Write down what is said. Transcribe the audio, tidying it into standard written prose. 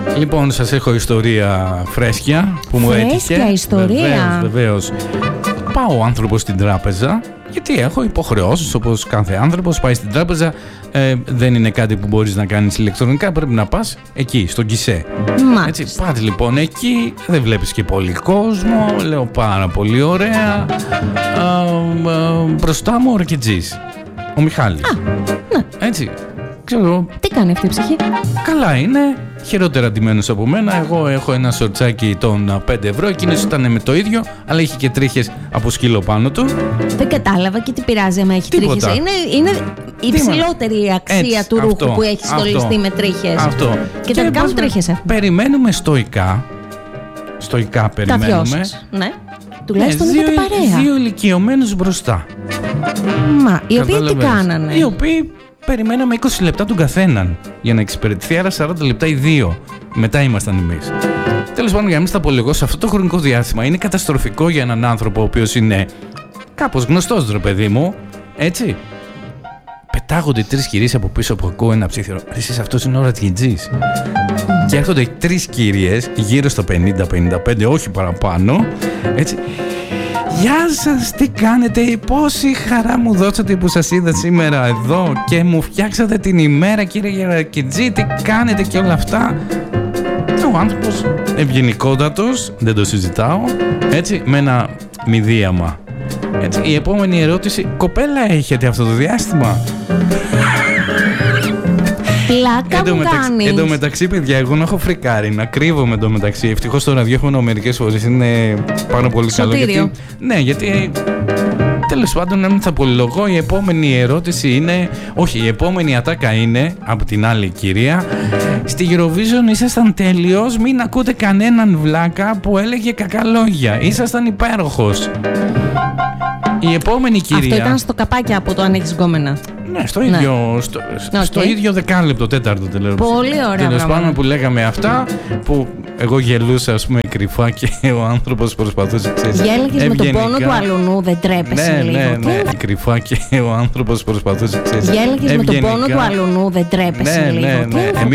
Λοιπόν, σας έχω ιστορία φρέσκια που μου έτυχε. Φρέσκια ιστορία. Βεβαίως. Πάω ο άνθρωπος στην τράπεζα, γιατί έχω υποχρεώσεις όπως κάθε άνθρωπος. Πάει στην τράπεζα, δεν είναι κάτι που μπορείς να κάνεις ηλεκτρονικά, πρέπει να πας εκεί, στον γκισέ. Έτσι, πάτε λοιπόν εκεί, δεν βλέπεις και πολύ κόσμο, λέω πάρα πολύ ωραία. Μπροστά μου ο Ρακετζής, ο Μιχάλης. Ναι. Έτσι, ξέρω. Τι κάνει αυτή η ψυχή? Καλά είναι, χειρότερα ντυμένος από μένα. Εγώ έχω ένα σορτσάκι των 5 ευρώ, εκείνος ήταν με το ίδιο, αλλά είχε και τρίχες από σκύλο πάνω του. Δεν κατάλαβα και τι πειράζει άμα έχει τρίχες. Είναι η υψηλότερη αξία έτσι, του ρούχου αυτό, που έχει στολιστεί με τρίχες. Αυτό. Και τελικά μου τρίχες έχουν. Περιμένουμε στοικά. Στοικά περιμένουμε. Ναι. Τουλάχιστον είχατε παρέα. Δύο ηλικιωμένους μπροστά. Μα, οι οποίοι τι κάνανε? Οι οποίοι περιμέναμε 20 λεπτά τον καθέναν για να εξυπηρετηθεί, άρα 40 λεπτά οι δύο. Μετά ήμασταν εμείς. Τέλος πάντων, για να μην στα απολογώ, σε αυτό το χρονικό διάστημα είναι καταστροφικό για έναν άνθρωπο ο οποίος είναι κάπως γνωστός, ρε παιδί μου. Έτσι. Πετάγονται 3 κυρίες από πίσω που ακούω ένα ψήθυρο. Εσείς αυτός είναι ο Ρακετζής. Και έρχονται 3 κυρίες γύρω στο 50-55, όχι παραπάνω. Έτσι. Γεια σας, τι κάνετε, πόση χαρά μου δώσατε που σας είδα σήμερα εδώ και μου φτιάξατε την ημέρα, κύριε Ρακετζή, τι κάνετε και όλα αυτά. Ο άνθρωπος ευγενικότατος, δεν το συζητάω, έτσι, με ένα μηδίαμα. Έτσι, η επόμενη ερώτηση, κοπέλα έχετε αυτό το διάστημα? Πλάκα μου κάνεις. Εν τω μεταξύ, παιδιά, εγώ να έχω φρικάρει, να κρύβομαι εν τω μεταξύ. Ευτυχώς το ραδιόφωνο μερικές φορές είναι πάρα πολύ καλό. Γιατί, ναι, γιατί τέλος πάντων, να μην θα απολογώ, η επόμενη ερώτηση είναι, όχι, η επόμενη ατάκα είναι από την άλλη κυρία. Στη Eurovision ήσασταν τέλειος, μην ακούτε κανέναν βλάκα που έλεγε κακά λόγια. Ήσασταν υπέροχος. Η επόμενη κυρία. Αυτό ήταν στο καπάκι από το αν έχεις γκόμενα. Ναι, στο ίδιο δεκάλεπτο, τέταρτο τελείως. Πολύ ωραία. Τέλος πάντων, που λέγαμε αυτά, που εγώ γελούσα, ας πούμε, κρυφά και ο άνθρωπος προσπαθούσε. Γέλαγες με τον πόνο του αλουνού, δεν τρέπεσαι λίγο? Ναι, κρυφά και ο άνθρωπος προσπαθούσε. Γέλαγες με τον πόνο του αλουνού, δεν τρέπεσαι λίγο? Ναι.